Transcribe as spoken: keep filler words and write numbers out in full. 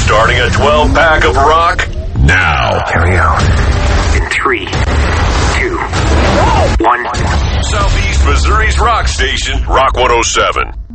Starting a twelve-pack of rock now. Here we go. In three, two, one. Southeast Missouri's rock station, Rock one oh seven.